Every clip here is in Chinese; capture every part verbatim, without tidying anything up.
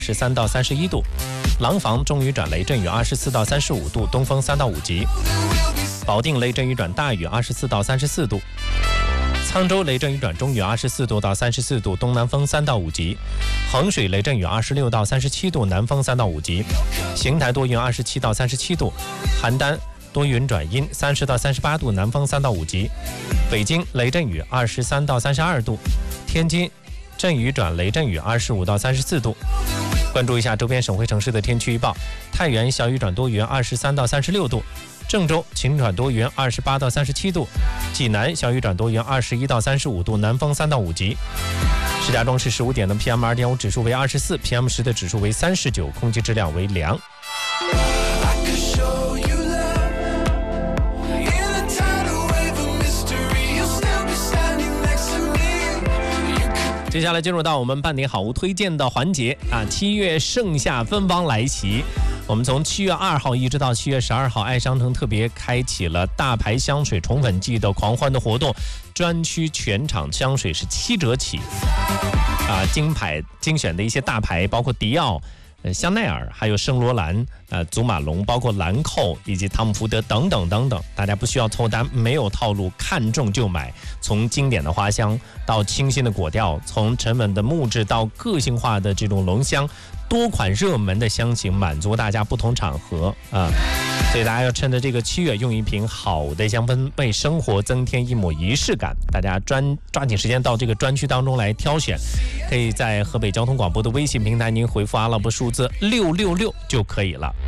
十三到三十一度，廊坊中雨转雷阵雨二十四到三十五度，东风三到五级；保定雷阵雨转大雨二十四到三十四度；沧州雷阵雨转中雨二十四度到三十四度，东南风三到五级；衡水雷阵雨二十六到三十七度，南风三到五级；邢台多云二十七到三十七度；邯郸多云转阴三十到三十八度，南风三到五级；北京雷阵雨二十三到三十二度；天津阵雨转雷阵雨二十五到三十四度。关注一下周边省会城市的天气预报：太原小雨转多云二十三到三十六度；郑州晴转多云二十八到三十七度；济南小雨转多云二十一到三十五度，南风三到五级。石家庄市十五点的 P M 二点五 指数为二十四 ，P M 十 的指数为三十九，空气质量为良。接下来进入到我们半点好物推荐的环节啊！七月盛夏芬芳来袭，我们从七月二号一直到七月十二号，爱商城特别开启了大牌香水宠粉季的狂欢的活动，专区全场香水是七折起啊！精牌精选的一些大牌，包括迪奥、呃香奈儿，还有圣罗兰、呃祖马龙，包括兰蔻以及汤姆福德等等等等，大家不需要凑单，没有套路，看中就买。从经典的花香到清新的果调，从沉稳的木质到个性化的这种浓香，多款热门的香型满足大家不同场合啊。所以大家要趁着这个七月，用一瓶好的香氛，为生活增添一抹仪式感。大家专抓紧时间到这个专区当中来挑选，可以在河北交通广播的微信平台，您回复阿拉伯数字六六六就可以了。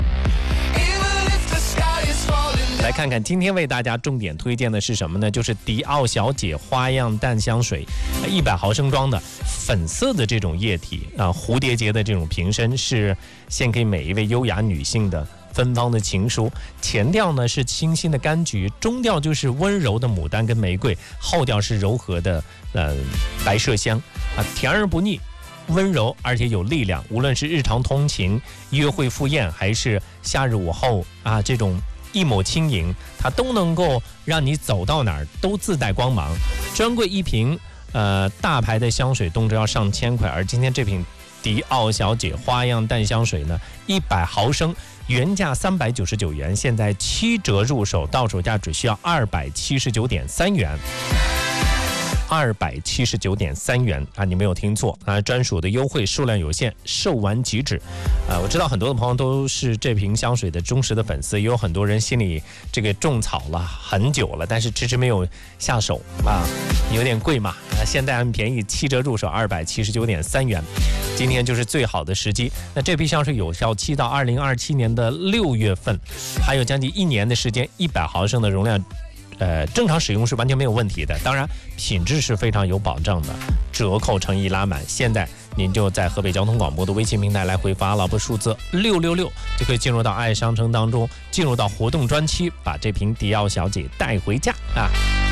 来看看今天为大家重点推荐的是什么呢？就是迪奥小姐花样淡香水，一百毫升装的粉色的这种液体啊，蝴蝶结的这种瓶身，是献给每一位优雅女性的芬芳的情书。前调呢是清新的柑橘，中调就是温柔的牡丹跟玫瑰，后调是柔和的呃白麝香啊，甜而不腻，温柔而且有力量。无论是日常通勤、约会赴宴，还是夏日午后啊，这种一抹轻盈，它都能够让你走到哪儿都自带光芒。专柜一瓶呃大牌的香水动辄要上千块，而今天这瓶迪奥小姐花样淡香水呢，一百毫升原价三百九十九元，现在七折入手，到手价只需要二百七十九点三元。二百七十九点三元啊，你没有听错啊！专属的优惠，数量有限，售完即止。啊，我知道很多的朋友都是这瓶香水的忠实的粉丝，也有很多人心里这个种草了很久了，但是迟迟没有下手啊，有点贵嘛。啊，现在很便宜，七折入手，二百七十九点三元。今天就是最好的时机。那这批香水有效期到二零二七年的六月份，还有将近一年的时间，一百毫升的容量。呃，正常使用是完全没有问题的，当然品质是非常有保障的，折扣诚意拉满。现在您就在河北交通广播的微信平台来回发老婆数字六六六，就可以进入到爱商城当中，进入到活动专区，把这瓶迪奥小姐带回家啊！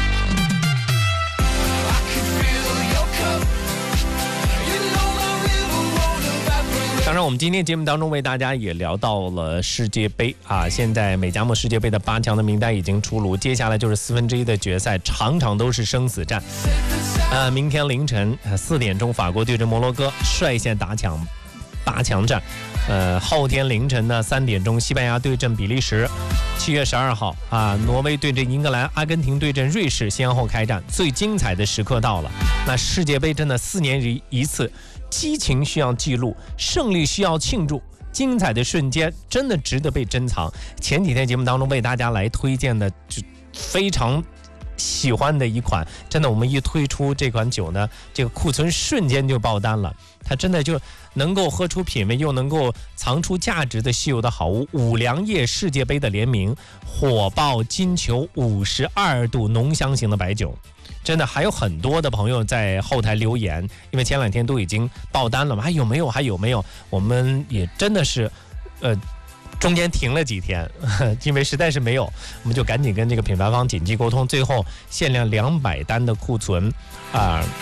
当然我们今天节目当中为大家也聊到了世界杯啊，现在美加墨世界杯的八强的名单已经出炉，接下来就是四分之一的决赛，场场都是生死战。呃，明天凌晨四点钟，法国对阵摩洛哥，率先打抢八强战。呃，后天凌晨呢三点钟，西班牙对阵比利时。七月十二号啊，挪威对阵英格兰，阿根廷对阵瑞士，先后开战，最精彩的时刻到了。那世界杯真的四年一一次。激情需要记录，胜利需要庆祝，精彩的瞬间真的值得被珍藏。前几天节目当中为大家来推荐的，就非常喜欢的一款，真的我们一推出这款酒呢，这个库存瞬间就爆单了。它真的就能够喝出品味，又能够藏出价值的稀有的好物。五粮液世界杯的联名，火爆金球五十二度浓香型的白酒。真的还有很多的朋友在后台留言，因为前两天都已经爆单了嘛，还有没有还有没有，我们也真的是呃中间停了几天，因为实在是没有，我们就赶紧跟这个品牌方紧急沟通，最后限量两百单的库存啊、呃、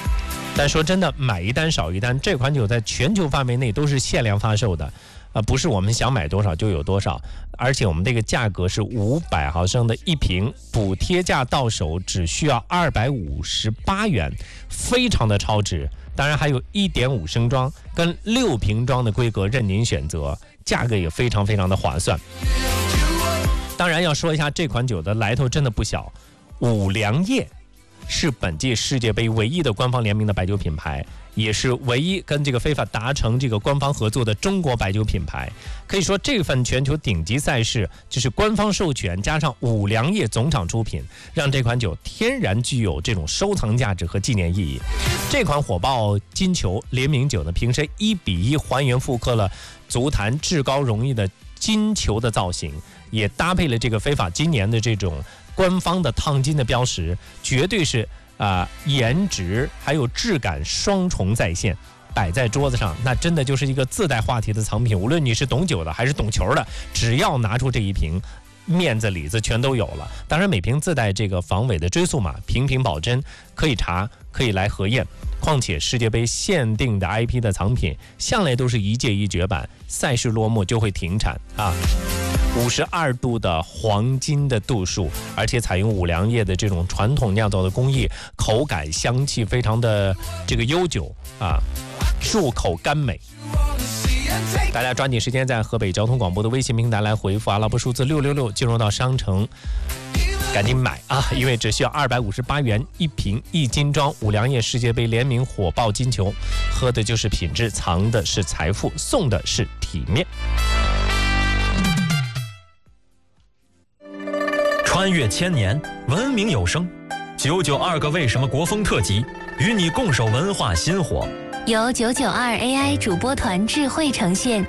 但说真的，买一单少一单，这款酒在全球范围内都是限量发售的。呃，不是我们想买多少就有多少，而且我们这个价格是五百毫升的一瓶，补贴价到手只需要二百五十八元，非常的超值。当然还有一点五升装跟六瓶装的规格任您选择，价格也非常非常的划算。当然要说一下这款酒的来头真的不小，五粮液是本届世界杯唯一的官方联名的白酒品牌，也是唯一跟这个非法达成这个官方合作的中国白酒品牌。可以说这份全球顶级赛事就是官方授权加上五粮液总厂出品，让这款酒天然具有这种收藏价值和纪念意义。这款火爆金球联名酒呢，瓶身一比一还原复刻了足坛至高荣誉的金球的造型，也搭配了这个非法今年的这种官方的烫金的标识，绝对是啊、呃、颜值还有质感双重在线，摆在桌子上那真的就是一个自带话题的藏品。无论你是懂酒的还是懂球的，只要拿出这一瓶，面子里子全都有了。当然每瓶自带这个防伪的追溯码，瓶瓶保真，可以查可以来核验。况且世界杯限定的 I P 的藏品向来都是一届一绝版，赛事落幕就会停产啊。五十二度的黄金的度数，而且采用五粮液的这种传统酿造的工艺，口感香气非常的这个悠久啊，入口甘美。大家抓紧时间在河北交通广播的微信平台来回复阿拉伯数字六六六，进入到商城赶紧买啊！因为只需要二百五十八元一瓶一斤装五粮液世界杯联名火爆金球，喝的就是品质，藏的是财富，送的是体面。 穿越千年，文明有声，九九二个为什么国风特辑，与你共守文化新火。 由九九二 A I 主播团智慧呈现。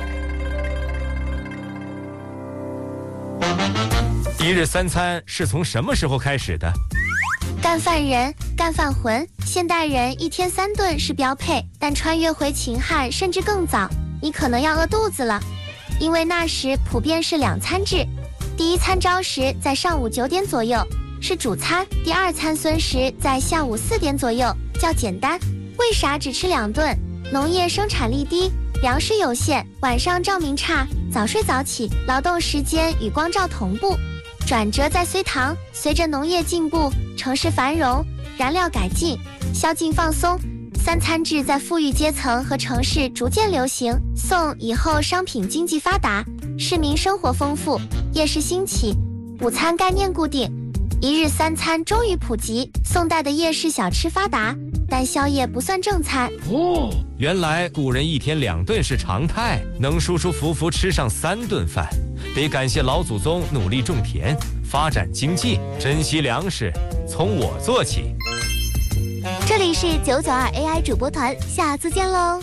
一日三餐是从什么时候开始的？ 干饭人、干饭魂，现代人一天三顿是标配，但穿越回秦汉甚至更早，你可能要饿肚子了，因为那时普遍是两餐制。第一餐朝食在上午九点左右是主餐，第二餐孙食在下午四点左右，较简单。为啥只吃两顿？农业生产力低，粮食有限，晚上照明差，早睡早起，劳动时间与光照同步。转折在隋唐，随着农业进步，城市繁荣，燃料改进，宵禁放松，三餐制在富裕阶层和城市逐渐流行。宋以后商品经济发达，市民生活丰富，夜市兴起，午餐概念固定，一日三餐终于普及。宋代的夜市小吃发达，但宵夜不算正餐。 哦，原来古人一天两顿是常态，能舒舒服服吃上三顿饭，得感谢老祖宗努力种田，发展经济，珍惜粮食，从我做起。 这里是九九二 A I 主播团，下次见喽。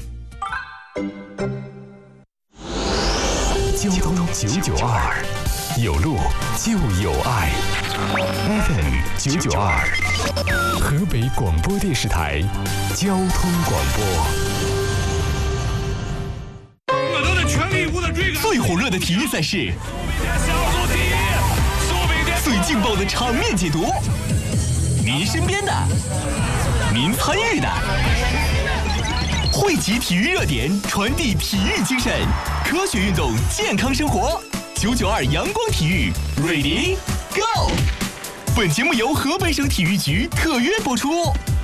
交通九九二，有路就有爱。F M 九九二，河北广播电视台交通广播。 我都在全力以赴的追赶。 最火热的体育赛事，最劲爆的场面解读，您身边的，您参与的，汇集体育热点，传递体育精神，科学运动，健康生活。九九二阳光体育 ，Ready Go！ 本节目由河北省体育局特约播出。